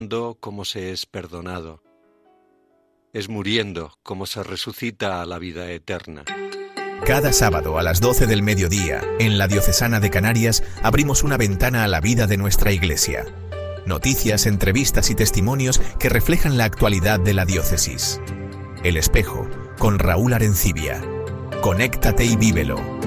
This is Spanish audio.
como se es perdonado. Es muriendo como se resucita a la vida eterna. Cada sábado a las 12 del mediodía, en la Diocesana de Canarias, abrimos una ventana a la vida de nuestra Iglesia. Noticias, entrevistas y testimonios que reflejan la actualidad de la diócesis. El Espejo, con Raúl Arencibia. Conéctate y vívelo.